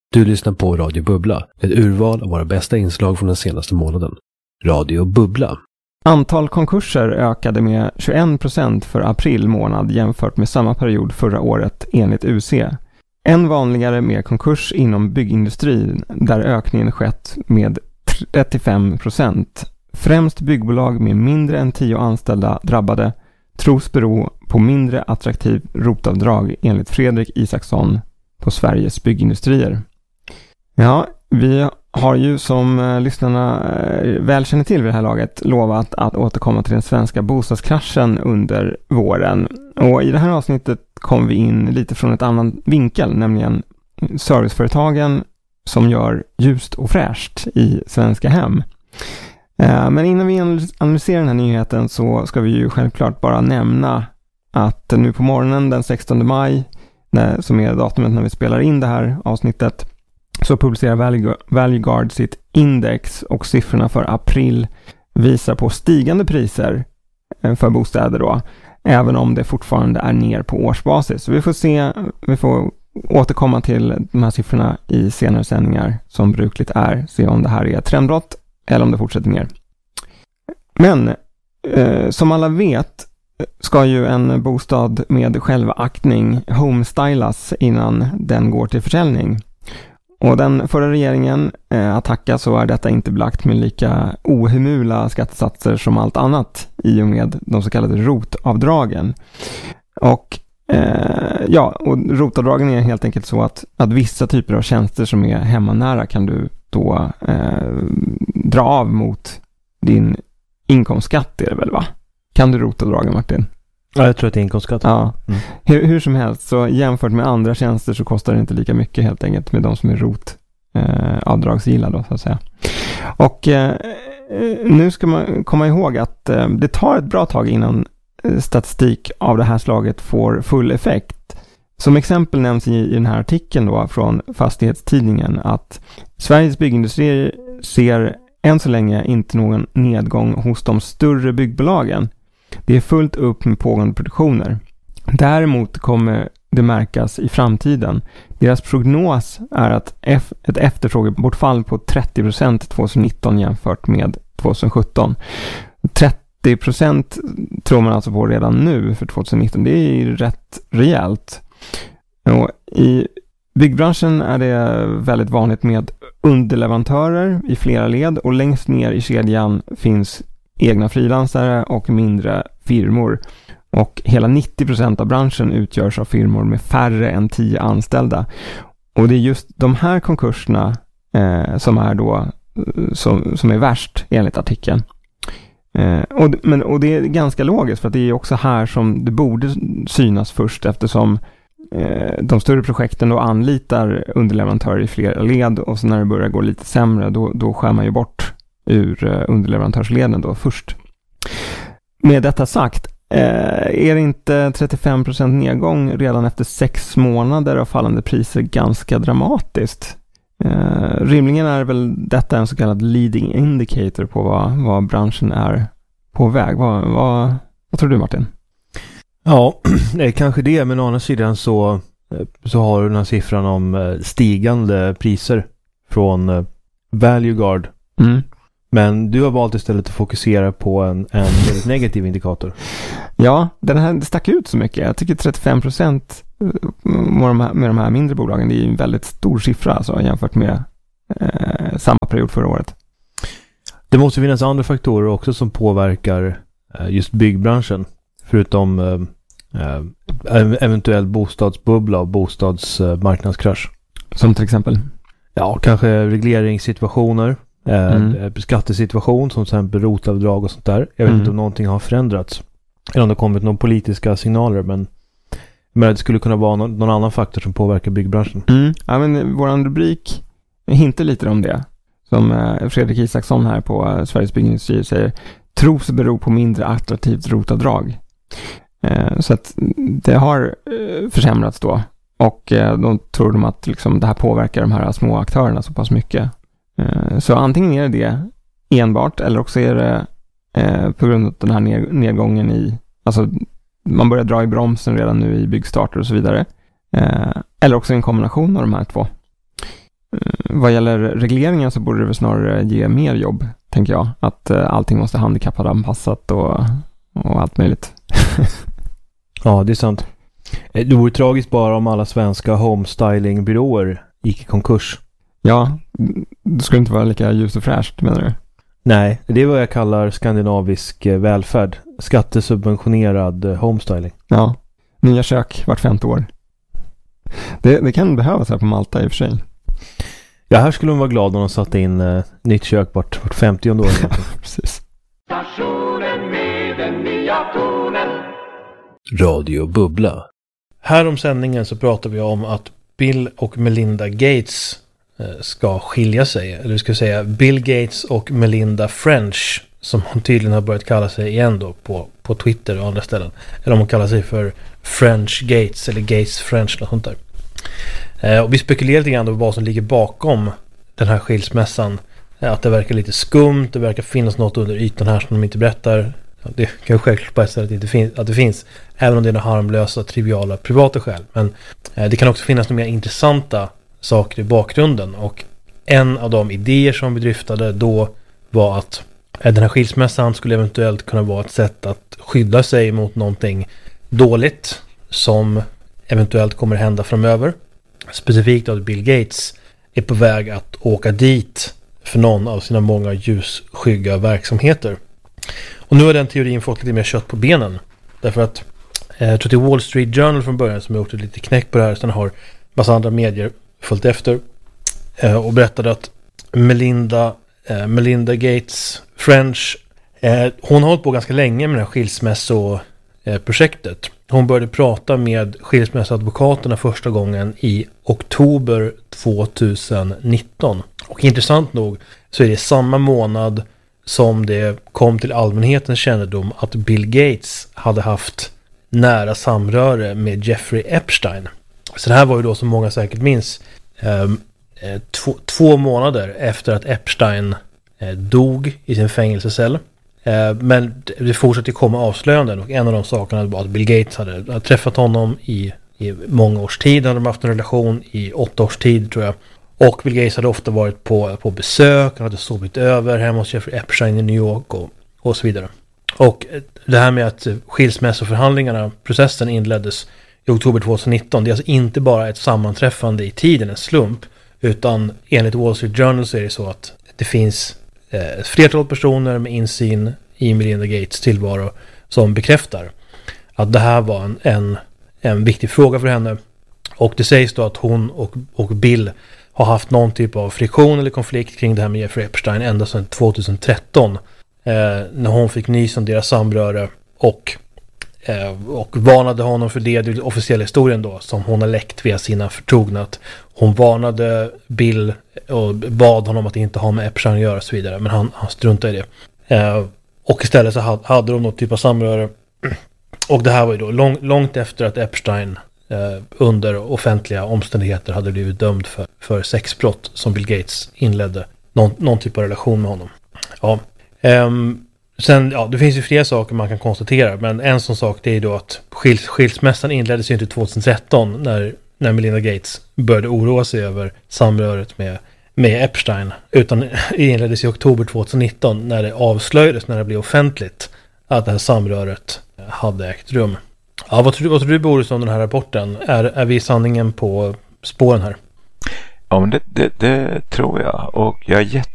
Du lyssnar på Radio Bubbla, ett urval av våra bästa inslag från den senaste månaden. Radio Bubbla. Antal konkurser ökade med 21% för april månad jämfört med samma period förra året enligt UC. Än vanligare med konkurs inom byggindustrin där ökningen skett med 35%. Främst byggbolag med mindre än 10 anställda drabbade tros bero på mindre attraktiv rotavdrag enligt Fredrik Isaksson på Sveriges byggindustrier. Ja, vi har ju som lyssnarna väl känner till vid det här laget lovat att återkomma till den svenska bostadskraschen under våren. Och i det här avsnittet kommer vi in lite från ett annan vinkel, nämligen serviceföretagen som gör ljust och fräscht i svenska hem. Men innan vi analyserar den här nyheten så ska vi ju självklart bara nämna att nu på morgonen den 16 maj, som är datumet när vi spelar in det här avsnittet, så publicerar ValueGuard sitt index och siffrorna för april visar på stigande priser för bostäder då, även om det fortfarande är ner på årsbasis. Så vi får återkomma till de här siffrorna i senare sändningar som brukligt är, se om det här är ett trendbrott eller om det fortsätter ner. Men som alla vet ska ju en bostad med självaktning homestylas innan den går till försäljning. Och den förra regeringen att tacka så är detta inte belagt med lika ohemula skattesatser som allt annat i och med de så kallade rotavdragen. Och och rotavdragen är helt enkelt så att vissa typer av tjänster som är hemmanära kan du då dra av mot din inkomstskatt, är det väl va? Kan du rotavdragen, Martin? Ja, jag tror att det är inkomstskatt. Ja. Mm. Hur som helst, så jämfört med andra tjänster så kostar det inte lika mycket helt enkelt med de som är avdragsgilla då, så att säga. Och nu ska man komma ihåg att det tar ett bra tag innan statistik av det här slaget får full effekt. Som exempel nämns i den här artikeln då från Fastighetstidningen att Sveriges byggindustri ser än så länge inte någon nedgång hos de större byggbolagen. Det är fullt upp med pågående produktioner. Däremot kommer det märkas i framtiden. Deras prognos är att ett efterfrågebortfall på 30% 2019 jämfört med 2017. 30% tror man alltså på redan nu för 2019. Det är ju rätt rejält. Och i byggbranschen är det väldigt vanligt med underleverantörer i flera led och längst ner i kedjan finns egna frilansare och mindre firmor. Och hela 90% av branschen utgörs av firmor med färre än 10 anställda. Och det är just de här konkurserna som är då som är värst enligt artikeln. Och det är ganska logiskt för att det är också här som det borde synas först eftersom de större projekten då anlitar underleverantörer i flera led och så när det börjar gå lite sämre då skär man ju bort ur underleverantörsleden då först. Med detta sagt, är det inte 35% nedgång redan efter 6 månader av fallande priser ganska dramatiskt? Rimligen är väl detta en så kallad leading indicator på vad branschen är på väg. Vad tror du, Martin? Ja, det är kanske det, men å andra sidan så har du den här siffran om stigande priser från ValueGuard. Mm. Men du har valt istället att fokusera på en väldigt negativ indikator. Ja, den här stack ut så mycket. Jag tycker 35% med de här mindre bolagen, det är ju en väldigt stor siffra alltså, jämfört med samma period förra året. Det måste finnas andra faktorer också som påverkar just byggbranschen. Förutom eventuell bostadsbubbla och bostadsmarknadskrasch. Som till exempel? Ja, kanske regleringssituationer. Skattesituation som till exempel rotavdrag och sånt där. Jag vet inte om någonting har förändrats eller om det har kommit några politiska signaler, men det skulle kunna vara någon annan faktor som påverkar byggbranschen. Ja, men våran rubrik hintar lite om det, som Fredrik Isaksson här på Sveriges byggindustri säger, tros bero på mindre attraktivt rotavdrag. Så att det har försämrats då, och då tror de att liksom det här påverkar de här små aktörerna så pass mycket. Så antingen är det enbart, eller också är det på grund av den här nedgången i, alltså man börjar dra i bromsen redan nu i byggstarter och så vidare. Eller också en kombination av de här två. vad gäller regleringen så borde det väl snarare ge mer jobb, tänker jag. Att allting måste handikappanpassat och allt möjligt. Ja, det är sant. Det vore tragiskt bara om alla svenska homestylingbyråer gick i konkurs. Ja, det skulle inte vara lika ljus och fräscht, menar du? Nej, det är vad jag kallar skandinavisk välfärd. Skattesubventionerad homestyling. Ja, nya kök vart 5:e år. Det kan behövas här på Malta i och för sig. Ja, här skulle de vara glada om de satte in nytt kök vart 50:e år. Precis. Stationen med den nya tonen. Radio Bubbla. Här om sändningen så pratar vi om att Bill och Melinda Gates ska skilja sig. Eller vi ska säga Bill Gates och Melinda French, som hon tydligen har börjat kalla sig igen då på Twitter och andra ställen. Eller om hon kallar sig för French Gates eller Gates French och sånt där. Och vi spekulerar lite grann om vad som ligger bakom den här skilsmässan. Att det verkar lite skumt, det verkar finnas något under ytan här som de inte berättar. Ja, det kan ju självklart på ett sätt att det finns, även om det är några harmlösa, triviala, privata skäl. Men det kan också finnas några mer intressanta saker i bakgrunden. Och en av de idéer som vi dryftade då var att den här skilsmässan skulle eventuellt kunna vara ett sätt att skydda sig mot någonting dåligt som eventuellt kommer hända framöver. Specifikt att Bill Gates är på väg att åka dit för någon av sina många ljusskygga verksamheter. Och nu har den teorin fått lite mer kött på benen. Därför att jag tror att det är Wall Street Journal från början som har gjort lite knäck på det här. Sen har massa andra medier följt efter och berättade att Melinda Gates French, hon har hållit på ganska länge med det här skilsmässoprojektet. Hon började prata med skilsmässoadvokaterna första gången i oktober 2019. Och intressant nog så är det samma månad som det kom till allmänhetens kännedom att Bill Gates hade haft nära samröre med Jeffrey Epstein. Så det här var ju då, som många säkert minns, 2 månader efter att Epstein dog i sin fängelsecell. Men det fortsatte komma avslöjanden, och en av de sakerna var att Bill Gates hade träffat honom i många års tid. Han hade haft en relation i 8 års tid, tror jag. Och Bill Gates hade ofta varit på besök, han hade sovit över hemma hos Jeffrey Epstein i New York och så vidare. Och det här med att skilsmässoförhandlingarna, processen inleddes i oktober 2019, det är alltså inte bara ett sammanträffande i tiden, en slump, utan enligt Wall Street Journal så är det så att det finns ett flertal personer med insyn i Melinda Gates tillvaro som bekräftar att det här var en viktig fråga för henne. Och det sägs då att hon och Bill har haft någon typ av friktion eller konflikt kring det här med Jeffrey Epstein ända sedan 2013 när hon fick nys om deras samröre och varnade honom för det officiella historien då som hon har läckt via sina förtrogna. Hon varnade Bill och bad honom att inte ha med Epstein att göra och så vidare, men han struntade i det. Och istället så hade de något typ av samröre. Och det här var ju då långt efter att Epstein under offentliga omständigheter hade blivit dömd för sexbrott som Bill Gates inledde någon typ av relation med honom. Ja. Sen, det finns ju flera saker man kan konstatera, men en sån sak det är då att skilsmässan inleddes ju inte 2013 när Melinda Gates började oroa sig över samröret med Epstein, utan inleddes i oktober 2019 när det avslöjades, när det blev offentligt att det här samröret hade ägt rum. Ja, vad tror du Boris om den här rapporten? Är vi sanningen på spåren här? Ja, men det tror jag. Och jag är